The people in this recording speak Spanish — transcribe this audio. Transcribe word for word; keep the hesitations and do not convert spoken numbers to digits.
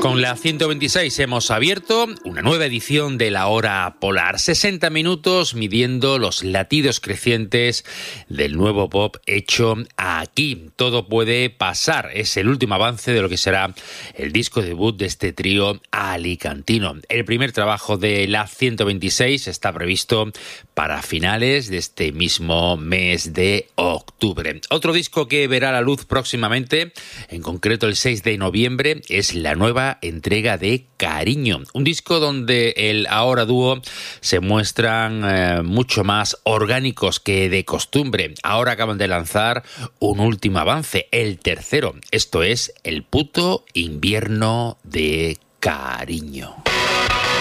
Con la ciento veintiséis hemos abierto una nueva edición de la Hora Polar. sesenta minutos midiendo los latidos crecientes del nuevo pop hecho aquí. Todo puede pasar. Es el último avance de lo que será el disco debut de este trío alicantino. El primer trabajo de la ciento veintiséis está previsto para finales de este mismo mes de octubre. Otro disco que verá la luz próximamente, en concreto el seis de noviembre, es la nueva entrega de Cariño, un disco donde el ahora dúo se muestran eh, mucho más orgánicos que de costumbre. Ahora acaban de lanzar un último avance, el tercero. Esto es El puto invierno de Cariño.